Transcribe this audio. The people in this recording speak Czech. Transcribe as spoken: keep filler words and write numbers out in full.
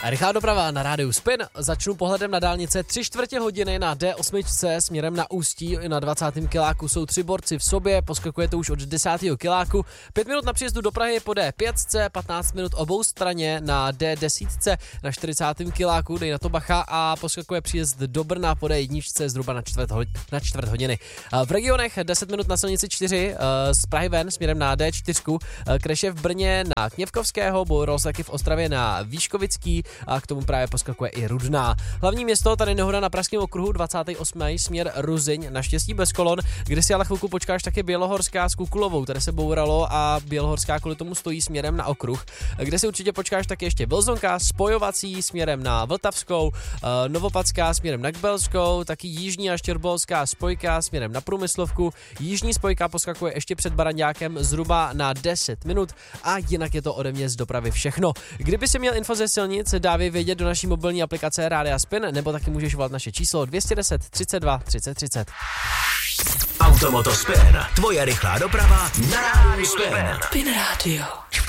A rychlá doprava na rádiu Spin. Začnu pohledem na dálnice. Tři čtvrtě hodiny na D osm směrem na Ústí. Na dvacátém kiláku jsou tři borci v sobě. Poskakuje to už od desátého kiláku. Pět minut na příjezdu do Prahy po D pět, patnáct minut obou straně na D deset na čtyřicátém kiláku. Dej na to bacha a poskakuje příjezd do Brna po D jedna zhruba na čtvrt, ho- na čtvrt hodiny. V regionech deset minut na silnici čtyři z Prahy ven směrem na D čtyři. Kreše v Brně na Kněvkovského, Boros taky v Ostravě na Výškovický a k tomu právě poskakuje i Rudná. Hlavní město, tady nehoda na Pražském okruhu, dvacátý osmý směr Ruzyň, naštěstí bez kolon, kde si ale chvilku počkáš taky Bělohorská s Kukulovou, tady se bouralo a Bělohorská kvůli tomu stojí směrem na okruh, kde si určitě počkáš taky ještě Bilzonka, spojovací směrem na Vltavskou, Novopadská směrem na Kbelskou, taky jižní a Štěrbolská spojka směrem na Průmyslovku, jižní spojka poskakuje ještě před Baraňákem zhruba na deset minut a jinak je to ode mě z dopravy všechno. Kdyby si měl info ze silnic, dávej vědět do naší mobilní aplikace Rádia Spin, nebo taky můžeš volat naše číslo dvě deset třicet dva třicet třicet. Automoto Spin, tvoje rychlá doprava na Rádiu Spin. Spin Radio.